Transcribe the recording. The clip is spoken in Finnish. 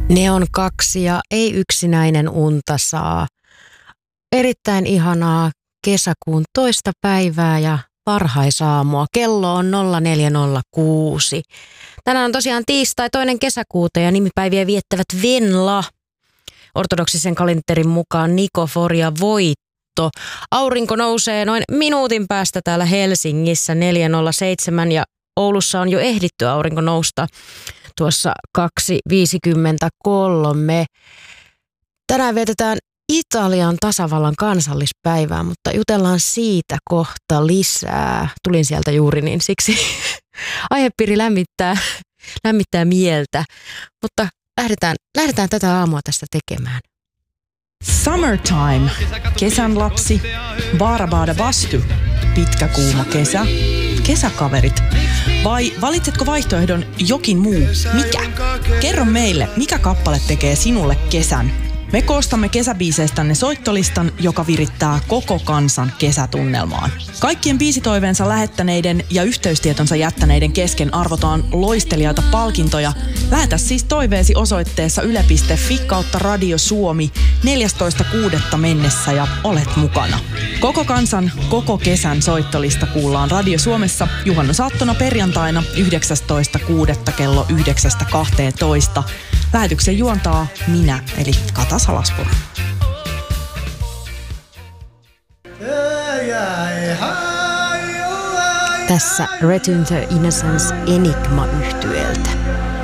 Ne on kaksi ja ei yksinäinen unta saa. Erittäin ihanaa kesäkuun toista päivää ja varhaisaamua. Kello on 0406. Tänään on tosiaan tiistai 2. kesäkuuta ja nimipäiviä viettävät Venla. Ortodoksisen kalenterin mukaan Nikoforia voitto. Aurinko nousee noin minuutin päästä täällä Helsingissä 4.07 ja Oulussa on jo ehditty aurinko nousta tuossa 2.53. Tänään vietetään Italian tasavallan kansallispäivää, mutta jutellaan siitä kohta lisää. Tulin sieltä juuri, niin siksi aihepiiri lämmittää mieltä. Mutta lähdetään tätä aamua tästä tekemään. Summertime, kesän lapsi, baarabaada vastu, pitkä kuuma kesä, kesäkaverit. Vai valitsetko vaihtoehdon jokin muu? Mikä? Kerro meille, mikä kappale tekee sinulle kesän? Me koostamme kesäbiiseistänne soittolistan, joka virittää koko kansan kesätunnelmaan. Kaikkien biisitoiveensa lähettäneiden ja yhteystietonsa jättäneiden kesken arvotaan loistelijaita palkintoja. Lähetä siis toiveesi osoitteessa yle.fi/Radio Suomi 14.6. mennessä ja olet mukana. Koko kansan, koko kesän soittolista kuullaan Radio Suomessa juhannusaattona perjantaina 19.6. kello 9.12. Lähetyksen juontaa minä, eli Kata Salaspuro. Tässä Return to Innocence Enigma-yhtyeeltä.